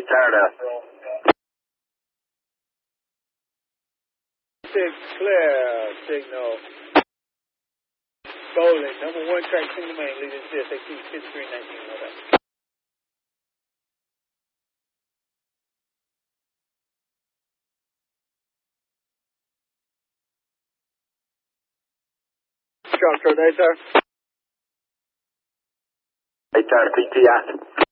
tired out. 6 clear, signal. Bowling, number 1 track, single main, leading CSAQ 5319, over. Structure, day, sir. 8 tired, PTI.